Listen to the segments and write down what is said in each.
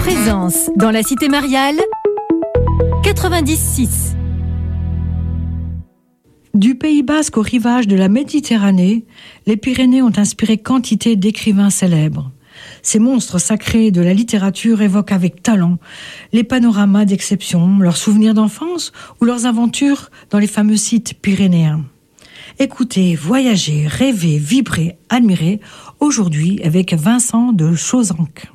Présence dans la Cité Mariale, 90.6. Du Pays basque au rivage de la Méditerranée, les Pyrénées ont inspiré quantité d'écrivains célèbres. Ces monstres sacrés de la littérature évoquent avec talent les panoramas d'exception, leurs souvenirs d'enfance ou leurs aventures dans les fameux sites pyrénéens. Écoutez, voyagez, rêvez, vibrez, admirez, aujourd'hui avec Vincent de Chauzanque.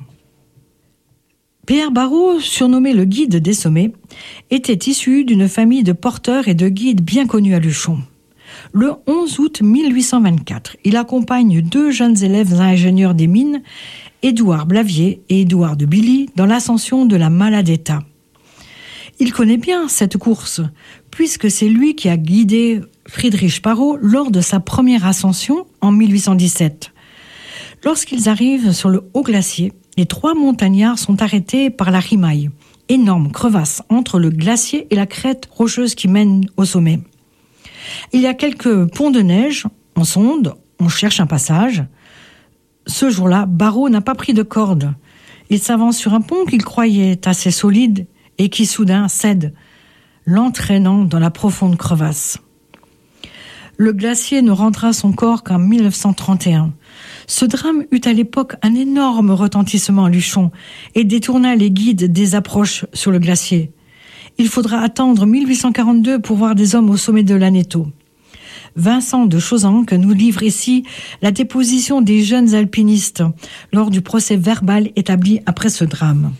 Pierre Barrault, surnommé le guide des sommets, était issu d'une famille de porteurs et de guides bien connus à Luchon. Le 11 août 1824, il accompagne deux jeunes élèves ingénieurs des mines, Édouard Blavier et Édouard de Billy, dans l'ascension de la Maladeta. Il connaît bien cette course, puisque c'est lui qui a guidé Friedrich Parrot lors de sa première ascension en 1817. Lorsqu'ils arrivent sur le haut glacier, les trois montagnards sont arrêtés par la rimaille, énorme crevasse entre le glacier et la crête rocheuse qui mène au sommet. Il y a quelques ponts de neige, on sonde, on cherche un passage. Ce jour-là, Barrault n'a pas pris de corde. Il s'avance sur un pont qu'il croyait assez solide et qui soudain cède, l'entraînant dans la profonde crevasse. Le glacier ne rendra son corps qu'en 1931. Ce drame eut à l'époque un énorme retentissement à Luchon et détourna les guides des approches sur le glacier. Il faudra attendre 1842 pour voir des hommes au sommet de l'Aneto. Vincent de Chauzanque nous livre ici la déposition des jeunes alpinistes lors du procès verbal établi après ce drame.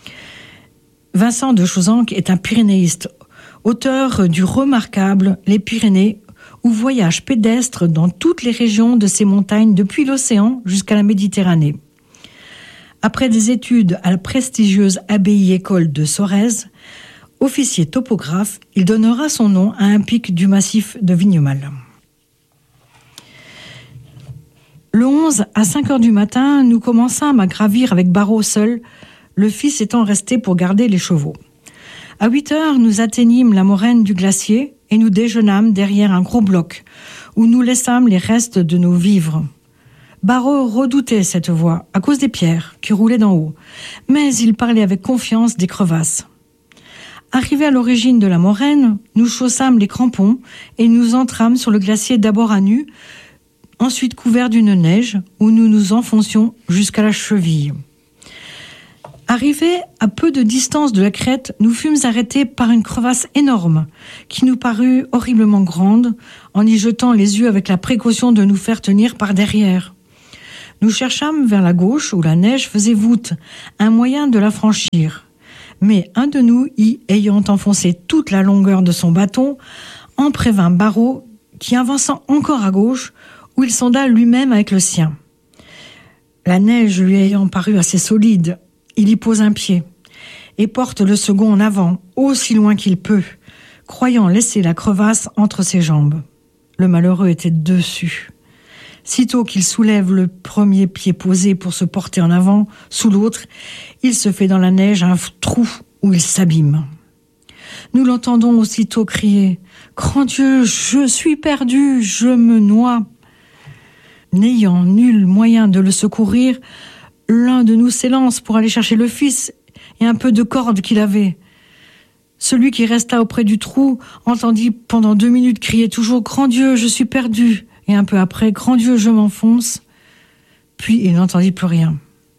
Vincent de Chauzanque est un pyrénéiste, auteur du remarquable Les Pyrénées, ou voyage pédestre dans toutes les régions de ces montagnes depuis l'océan jusqu'à la Méditerranée. Après des études à la prestigieuse abbaye-école de Sorèze, officier topographe, il donnera son nom à un pic du massif de Vignemale. Le 11, à 5 heures du matin, nous commençâmes à gravir avec Barrault seul, le fils étant resté pour garder les chevaux. À 8 heures, nous atteignîmes la moraine du glacier et nous déjeunâmes derrière un gros bloc, où nous laissâmes les restes de nos vivres. Barrault redoutait cette voie, à cause des pierres qui roulaient d'en haut, mais il parlait avec confiance des crevasses. Arrivés à l'origine de la moraine, nous chaussâmes les crampons et nous entrâmes sur le glacier d'abord à nu, ensuite couvert d'une neige, où nous nous enfoncions jusqu'à la cheville. Arrivés à peu de distance de la crête, nous fûmes arrêtés par une crevasse énorme, qui nous parut horriblement grande, en y jetant les yeux avec la précaution de nous faire tenir par derrière. Nous cherchâmes vers la gauche, où la neige faisait voûte, un moyen de la franchir. Mais un de nous, y ayant enfoncé toute la longueur de son bâton, en prévint Barrault, qui avançant encore à gauche, où il sonda lui-même avec le sien. La neige lui ayant paru assez solide, il y pose un pied et porte le second en avant, aussi loin qu'il peut, croyant laisser la crevasse entre ses jambes. Le malheureux était dessus. Sitôt qu'il soulève le premier pied posé pour se porter en avant, sous l'autre, il se fait dans la neige un trou où il s'abîme. Nous l'entendons aussitôt crier « Grand Dieu, je suis perdu, je me noie !» N'ayant nul moyen de le secourir, l'un de nous s'élance pour aller chercher le fils et un peu de corde qu'il avait. Celui qui resta auprès du trou entendit pendant 2 minutes crier toujours « Grand Dieu, je suis perdu !» et un peu après « Grand Dieu, je m'enfonce !» Puis il n'entendit plus rien.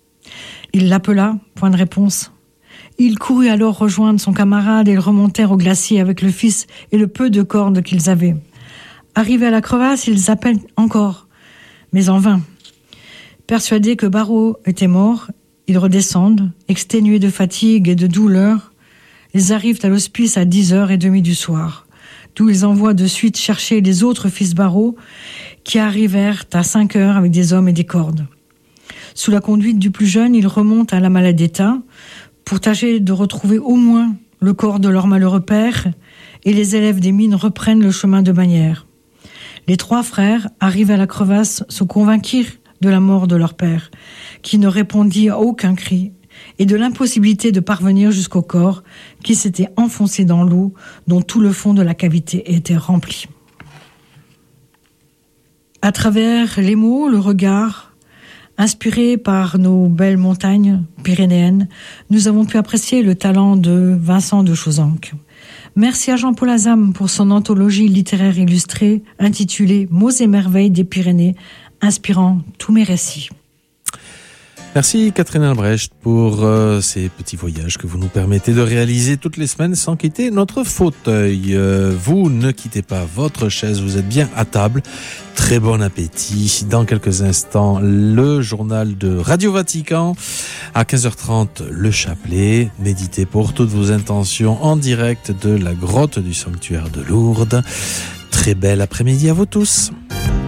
Il l'appela, point de réponse. Il courut alors rejoindre son camarade et ils remontèrent au glacier avec le fils et le peu de corde qu'ils avaient. Arrivés à la crevasse, ils appellent encore, mais en vain. Persuadés que Barrault était mort, ils redescendent, exténués de fatigue et de douleur. Ils arrivent à l'hospice à 10h30 du soir, d'où ils envoient de suite chercher les autres fils Barrault qui arrivèrent à 5 heures avec des hommes et des cordes. Sous la conduite du plus jeune, ils remontent à la Maladeta pour tâcher de retrouver au moins le corps de leur malheureux père et les élèves des mines reprennent le chemin de Bagnères. Les 3 frères, arrivés à la crevasse, se convainquirent de la mort de leur père, qui ne répondit à aucun cri, et de l'impossibilité de parvenir jusqu'au corps qui s'était enfoncé dans l'eau dont tout le fond de la cavité était rempli. À travers les mots, le regard, Inspirés par nos belles montagnes pyrénéennes, nous avons pu apprécier le talent de Vincent de Chauzanque. Merci à Jean-Paul Azam pour son anthologie littéraire illustrée intitulée Mots et merveilles des Pyrénées, inspirant tous mes récits. Merci Catherine Albrecht pour ces petits voyages que vous nous permettez de réaliser toutes les semaines sans quitter notre fauteuil. Vous ne quittez pas votre chaise, vous êtes bien à table. Très bon appétit. Dans quelques instants, le journal de Radio Vatican. À 15h30, le chapelet. Méditez pour toutes vos intentions en direct de la grotte du sanctuaire de Lourdes. Très bel après-midi à vous tous.